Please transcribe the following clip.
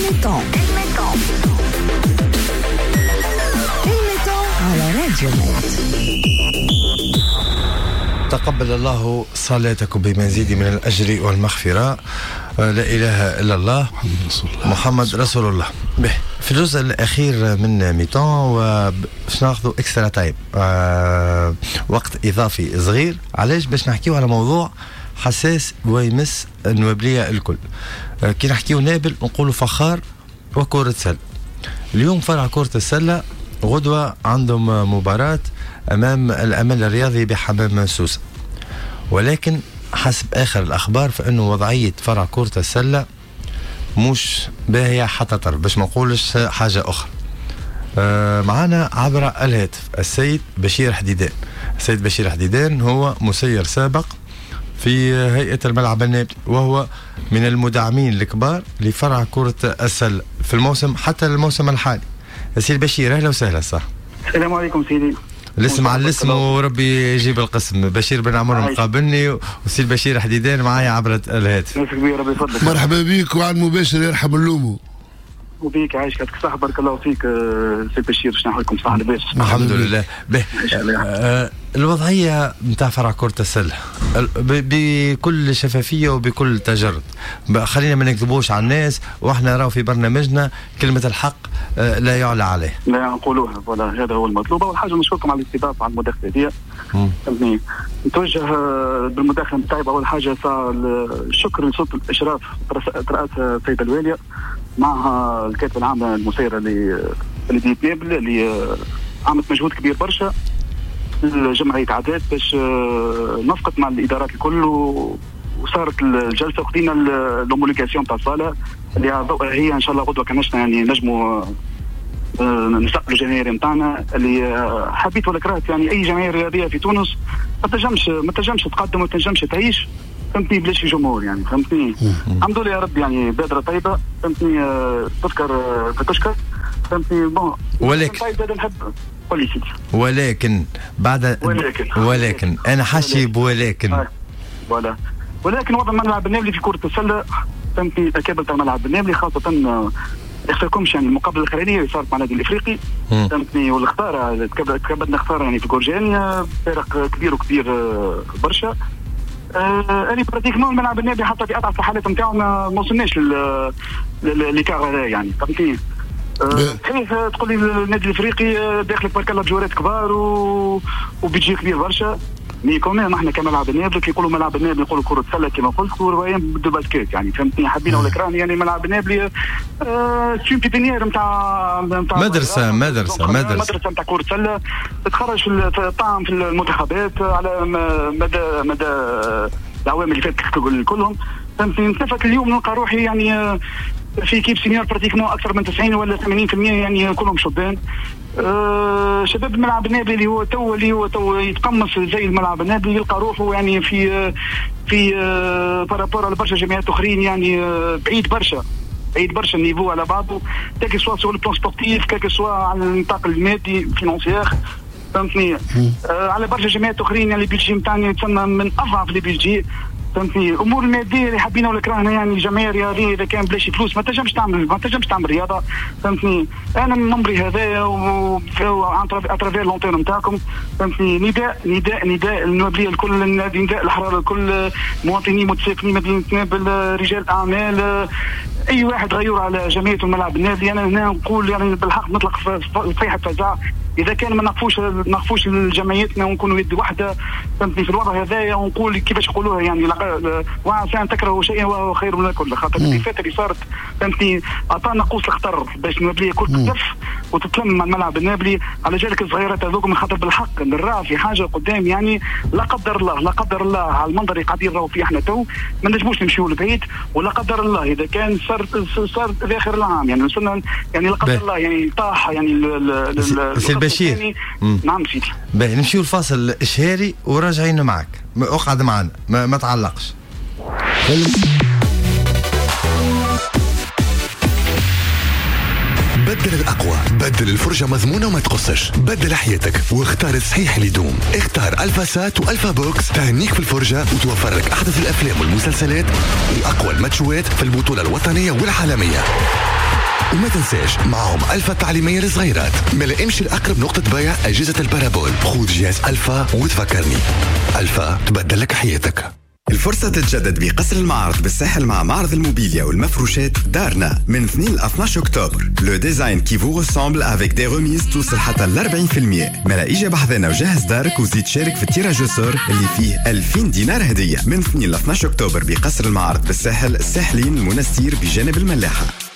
الميتون على راديو مات. تقبل الله صلاتكم بمزيد من الأجر والمغفرة. لا إله إلا الله محمد رسول الله. في الجزء الأخير من ميتون وباش ناخذوا إكسترا تايم، وقت إضافي صغير. علاش؟ باش نحكيو على موضوع حساس ويمس النوابلية الكل. كي نحكيو نابل نقولوا فخار وكرة سلة. اليوم فرع كرة السلة، غدوة عندهم مباراة أمام الأمل الرياضي بحمام سوسة، ولكن حسب آخر الأخبار فإنه وضعية فرع كرة السلة مش باهية حتى طرف، باش ما نقولش حاجة أخرى. معنا عبر الهاتف السيد بشير حديدان. السيد بشير حديدان هو مسير سابق في هيئة الملعب النابلي، وهو من المدعمين الكبار لفرع كرة السلة في الموسم حتى الموسم الحالي. السيد بشير أهلا وسهلا. صح، السلام عليكم سيدي. الاسم على الاسم وربي يجيب القسم. بشير بن عمر مقابلني، والسيد بشير حديدان معايا عبر الهاتف. ناس كبير ربي يفضلك. مرحبا بك وعلى المباشر يرحم اللومو. وبيك عايشك صح، بارك الله فيك سيد بشير. باش نحكي لكم صح لاباس الحمد لله. الوضعيه نتاع فرع كرة السله بكل شفافيه وبكل تجرد. خلينا ما نكذبوش على الناس، واحنا راهو في برنامجنا كلمه الحق لا يعلى عليه، لا نقولوها. ولا هذا هو المطلوب. اول حاجه نشكركم على الاستضافه، على المداخله دي. فهمتني، نتوجه بالمداخله نتاعي اول حاجه الشكر لسلطه الاشراف رئاسه السيده الواليه معها الكاتبه العامه المسيره لمدينه نابل اللي عملت مجهود كبير برشا الجمعيه عداد باش نفقت مع الادارات الكل، وصارت الجلسه وخدينا لوموليغاسيون تاع الصاله اللي هي ان شاء الله غدوه كنشنا يعني نجموا نستقبلوا الجماهير نتاعنا اللي حبيت ولا كرهت. يعني اي جماهير رياضيه في تونس ما تنجمش تقدم وما تنجمش تعيش، فهمتني، بلاش في جمهور. يعني فهمتني، الحمد لله يا رب. يعني بادره طيبه، فهمتني، تشكر، فهمتني. بون ولكن نحب قولي سيدي. ولكن بعد ولكن انا حاشي بولكن ولكن وضع الملعب النابلي في كرة السلة، فهمتني، تكابل تاع الملعب النابلي خاصة ما يخفيكمش يعني المقابلة الأخرانية اللي صارت مع النادي الإفريقي، فهمتني، والخسارة تكبدنا خسارة يعني في جورجانيا، فرق كبير وكبير برشا. أنا براتيكمون الملعب النابلي حتى في أضعف الحالات نتاعو ما وصلناش لكار هذا، يعني فهمتني. كيف تقول لي النادي الافريقي داخل بارك الله بجوارات كبار وبيجي كبير برشا، مي كمان احنا كملعب النابلي كي يقولوا ملعب النابلي يقولوا كرة سلة كما قلت، وروايين دو باسكيت. يعني فهمتني، حابين ولا كرهنا، يعني ملعب النابلي سي بيبينيير نتاع مدرسة نتاع كرة سلة تتخرج في الطعم في المنتخبات على مدى العوام اللي فاتت كلهم. فهمتني، نتفق اليوم نلقى روحي يعني في كيب سينيور براتيكمون اكثر من 90 ولا 80% يعني كلهم شبان. شباب الملعب النابلي اللي هو تو يتقمص زي الملعب النابلي يلقى روحه يعني في بارابور على برشا جمعيات اخرين، يعني بعيد برشا النيفو على بعضه، كاكي سوا سو البلان سبورتيف، كاكي سوا على النطاق المادي فينانسيير، فهمتني. على برشا جمعيات اخرين يعني البيلجي نتاعنا يتسمى من اضعف لي بيلجي، فهمتني. الامور الماديه اللي حابين ولا كرهنا، يعني جمعيه رياضيه اذا كان بلاش فلوس ما تنجمش تعمل رياضه، فهمتني. انا من نمري هذايا واترافير لونتير نتاعكم، فهمتني، نداء النوابليه الكل، نداء الحراره الكل، مواطنين متساكنين مدينه نابل، رجال اعمال، اي واحد غيور على جمعيه الملعب النابلي. انا هنا نقول يعني بالحق نطلق صيحه فزع اذا كان ما نقفوش جمعيتنا ونكونوا يد واحده، فهمتني، في الوضع هذايا، ونقول كيفاش يقولوها يعني وعسى ان تكرهوا شيئا وهو خير من الكل. خاطر الصفات اللي صارت، فهمتني، عطانا قوس الخطر باش النوابليه كل تكتف وتتلم مع الملعب النابلي على جالك الصغيرات هذوك، من خاطر بالحق نرى في حاجه قدام، يعني لا قدر الله على المنظر اللي قاعدين نراو فيه احنا تو ما نجموش نمشيو لبعيد، ولا قدر الله اذا كان صار في اخر العام يعني وصلنا يعني لا قدر الله يعني طاح يعني بشير. نعم سيدي. باهي نمشيو الفاصل الشهري وراجعين معك، اقعد معنا ما تعلقش. بدل الأقوى، بدل الفرجة مضمونة وما تقصش، بدل حياتك واختار الصحيح اللي يدوم. اختار ألفا سات وألفا بوكس، تهنيك في الفرجة وتوفر لك أحدث الأفلام والمسلسلات وأقوى الماتشوات في البطولة الوطنية والعالمية. وما تنساش معهم ألفا التعليمية للصغيرات. ملا امشي لأقرب نقطة بيع أجهزة البارابول، خذ جهاز ألفا وتفكرني. ألفا تبدل لك حياتك. الفرصة تتجدد بقصر المعارض بالساحل مع معرض الموبيليا والمفروشات دارنا من 2 ل 12 أكتوبر. لو ديزاين كي فو ريسامبل افيك دي ريميز توصل حتى ل 40%. ملا اجي بحذنا وجهز دارك وزيد شارك في التيراج السور اللي فيه 2000 دينار هدية من 2 ل 12 أكتوبر بقصر المعارض بالساحل، الساحلين، المنستير بجانب الملاحة.